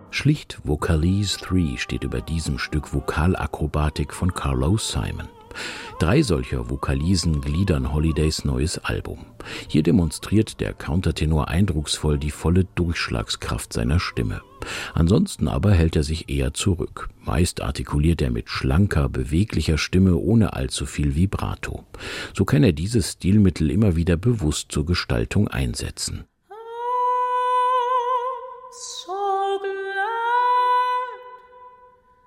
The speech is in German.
Schlicht Vocalese 3 steht über diesem Stück Vokalakrobatik von Carlos Simon. 3 solcher Vokalisen gliedern Holidays neues Album. Hier demonstriert der Countertenor eindrucksvoll die volle Durchschlagskraft seiner Stimme. Ansonsten aber hält er sich eher zurück. Meist artikuliert er mit schlanker, beweglicher Stimme ohne allzu viel Vibrato. So kann er dieses Stilmittel immer wieder bewusst zur Gestaltung einsetzen.